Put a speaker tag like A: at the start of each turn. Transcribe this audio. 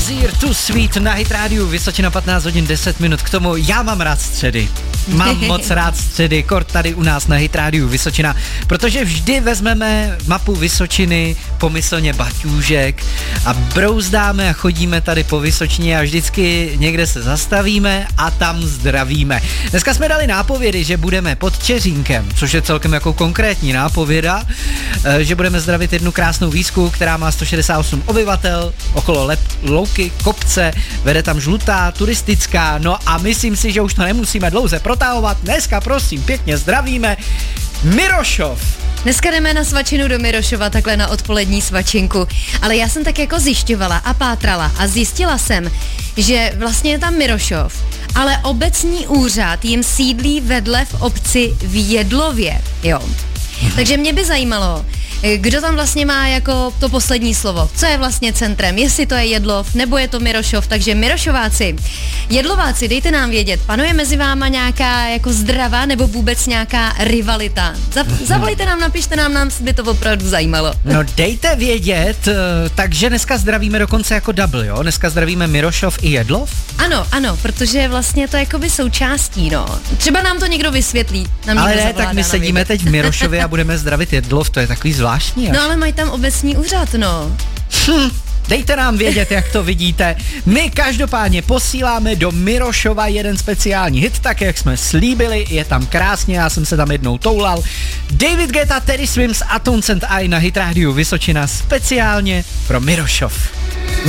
A: Easier to Sweet na Hit Radio Vysočina 15 hodin 10 minut. K tomu já mám rád středy. Mám moc rád středy, kort tady u nás na Hit Radio Vysočina, protože vždy vezmeme mapu Vysočiny, pomyslně baťůžek a brouzdáme a chodíme tady po Vysočině a vždycky někde se zastavíme a tam zdravíme. Dneska jsme dali nápovědy, že budeme pod Čeřínkem, což je celkem jako konkrétní nápověda, že budeme zdravit jednu krásnou výsku, která má 168 obyvatel, okolo louky, kopce, vede tam žlutá, turistická, no a myslím si, že už to nemusíme dlouze protahovat. Dneska prosím pěkně zdravíme Mirošov.
B: Dneska jdeme na svačinu do Mirošova, takhle na odpolední svačinku. Ale já jsem tak jako zjišťovala a pátrala a zjistila jsem, že vlastně je tam Mirošov, ale obecní úřad jim sídlí vedle v obci v Jedlově, jo. Takže mě by zajímalo, kdo tam vlastně má jako to poslední slovo. Co je vlastně centrem? Jestli to je Jedlov, nebo je to Mirošov. Takže Mirošováci, Jedlováci, dejte nám vědět, panuje mezi váma nějaká jako zdravá nebo vůbec nějaká rivalita? Zavolejte nám, napište nám, nás by to opravdu zajímalo.
A: No dejte vědět, takže dneska zdravíme dokonce jako double, jo? Dneska zdravíme Mirošov i Jedlov?
B: Ano, protože vlastně to je jakoby součástí, no. Třeba nám to někdo vysvětlí.
A: Ale ne, tak my sedíme teď v Mirošově a budeme zdravit Jedlov, to je takový zvláštní.
B: No ale mají tam obecní úřad, no.
A: Dejte nám vědět, jak to vidíte. My každopádně posíláme do Mirošova jeden speciální hit, tak jak jsme slíbili, je tam krásně, já jsem se tam jednou toulal. David Guetta, Teddy Swims a Tones and I na Hit Radio Vysočina speciálně pro Mirošov.